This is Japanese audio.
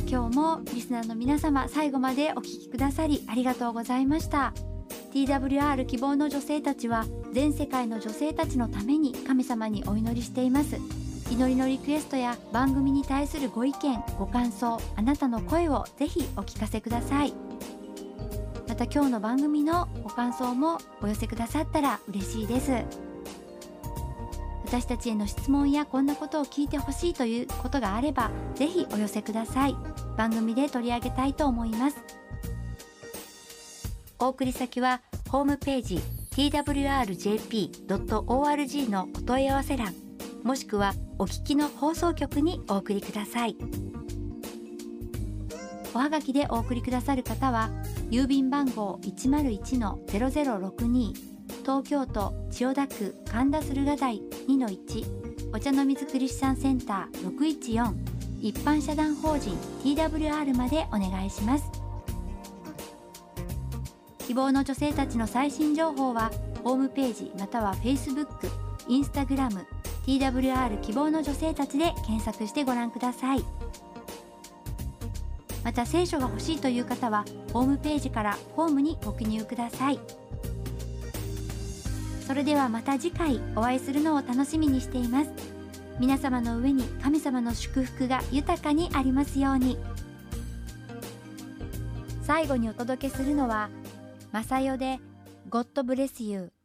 今日もリスナーの皆様、最後までお聞きくださりありがとうございました。 TWR 希望の女性たちは全世界の女性たちのために神様にお祈りしています。祈りのリクエストや番組に対するご意見ご感想、あなたの声をぜひお聞かせください。また今日の番組のご感想もお寄せくださったら嬉しいです。私たちへの質問やこんなことを聞いてほしいということがあればぜひお寄せください。番組で取り上げたいと思います。お送り先はホームページ twrjp.org のお問い合わせ欄、もしくはお聞きの放送局にお送りください。おはがきでお送りくださる方は郵便番号 101-0062 東京都千代田区神田駿河台 2-1 お茶の水クリスチャンセンター614一般社団法人 TWR までお願いします。希望の女性たちの最新情報はホームページまたは Facebook、Instagram、TWR 希望の女性たちで検索してご覧ください。また聖書が欲しいという方はホームページからフォームにご記入ください。それではまた次回お会いするのを楽しみにしています。皆様の上に神様の祝福が豊かにありますように。最後にお届けするのはマサヨで God Bless You。